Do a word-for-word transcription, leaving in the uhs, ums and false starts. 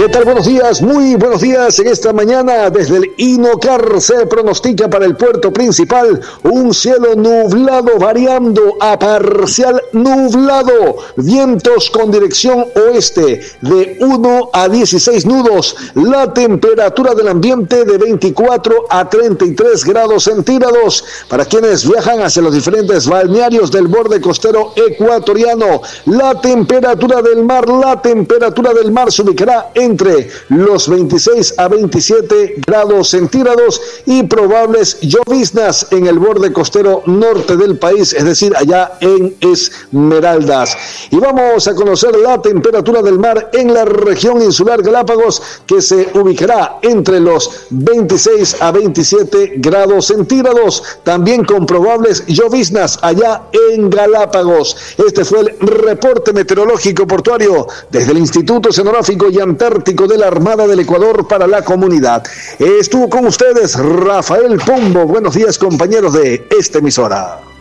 ¿Qué tal? Buenos días, muy buenos días. En esta mañana desde el INOCAR se pronostica para el puerto principal un cielo nublado variando a parcial nublado, vientos con dirección oeste de uno a dieciséis nudos, la temperatura del ambiente de veinticuatro a treinta y tres grados centígrados. Para quienes viajan hacia los diferentes balnearios del borde costero ecuatoriano, la temperatura del mar, la temperatura del mar se ubicará en entre los veintiséis a veintisiete grados centígrados y probables lloviznas en el borde costero norte del país, es decir, allá en Esmeraldas. Y vamos a conocer la temperatura del mar en la región insular Galápagos, que se ubicará entre los veintiséis a veintisiete grados centígrados, también con probables lloviznas allá en Galápagos. Este fue el reporte meteorológico portuario desde el Instituto Oceanográfico y Antártico de la Armada del Ecuador para la comunidad. Estuvo con ustedes Rafael Pombo. Buenos días, compañeros de esta emisora.